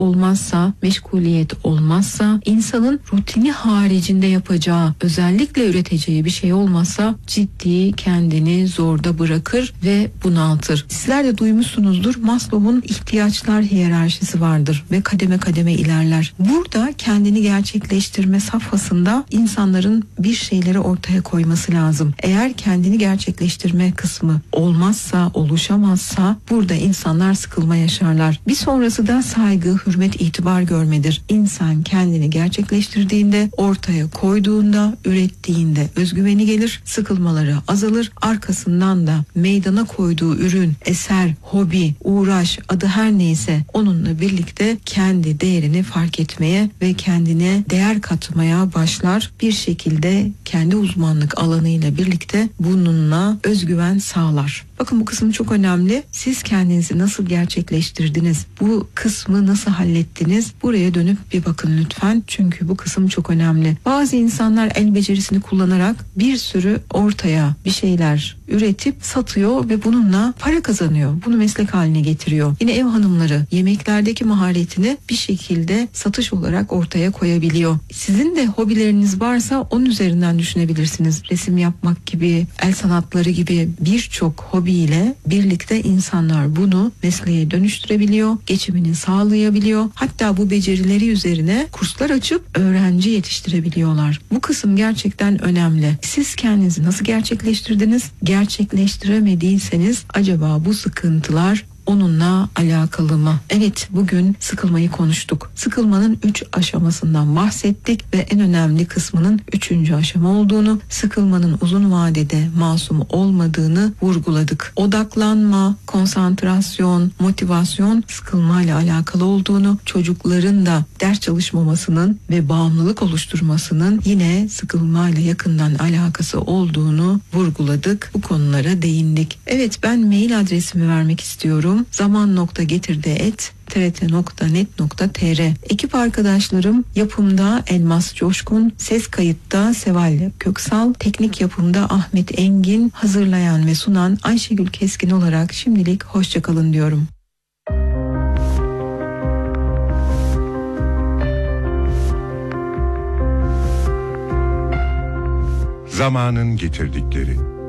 olmazsa, meşguliyet olmazsa, insanın rutini haricinde yapacağı, özellikle üreteceği bir şey olmazsa ciddi kendini zorda bırakır ve bunaltır. Sizler de duymuşsunuzdur, Maslow'un ihtiyaçlar hiyerarşisi vardır ve kademe kademe ilerler. Burada kendini gerçekleştirme safhasında insanların bir şeyleri ortaya koyması lazım. Eğer kendini gerçekleştirme kısmı olmazsa, oluşamazsa burada insanlar sıkılma yaşarlar. Bir sonrası da saygı, hürmet, itibar görmedir. İnsan kendini gerçekleştirdiğinde, ortaya koyduğunda, ürettiğinde özgüveni gelir, sıkılmaları azalır. Arkasından da meydana koyduğu ürün, eser, hobi, uğraş, adı her neyse onunla birlikte kendi değerini fark etmeye ve kendine değer katmaya başlar. Bir şekilde kendi uzmanlık alanıyla birlikte bununla özgüven sağlar. Bakın bu kısım çok önemli. Siz kendinizi nasıl gerçekleştirdiniz? Bu kısmı nasıl hallettiniz? Buraya dönüp bir bakın lütfen. Çünkü bu kısım çok önemli. Bazı insanlar el becerisini kullanarak bir sürü ortaya bir şeyler üretip satıyor ve bununla para kazanıyor. Bunu meslek haline getiriyor. Yine ev hanımları yemeklerdeki maharetini bir şekilde satış olarak ortaya koyabiliyor. Sizin de hobileriniz varsa onun üzerinden düşünebilirsiniz. Resim yapmak gibi, el sanatları gibi birçok hobiyle birlikte insanlar bunu mesleğe dönüştürebiliyor, geçimini sağlayabiliyor. Hatta bu becerileri üzerine kurslar açıp öğrenci yetiştirebiliyorlar. Bu kısım gerçekten önemli. Siz kendinizi nasıl gerçekleştirdiniz? Gerçekleştiremediyseniz acaba bu sıkıntılar onunla alakalı mı? Evet, bugün sıkılmayı konuştuk. Sıkılmanın 3 aşamasından bahsettik ve en önemli kısmının 3. aşama olduğunu, sıkılmanın uzun vadede masum olmadığını vurguladık. Odaklanma, konsantrasyon, motivasyon sıkılmayla alakalı olduğunu, çocukların da ders çalışmamasının ve bağımlılık oluşturmasının yine sıkılmayla yakından alakası olduğunu vurguladık. Bu konulara değindik. Evet, ben mail adresimi vermek istiyorum. zaman.getirdi@trt.net.tr. Ekip arkadaşlarım yapımda Elmas Coşkun, ses kayıtta Seval Köksal, teknik yapımda Ahmet Engin, hazırlayan ve sunan Ayşegül Keskin olarak şimdilik hoşçakalın diyorum. Zamanın getirdikleri.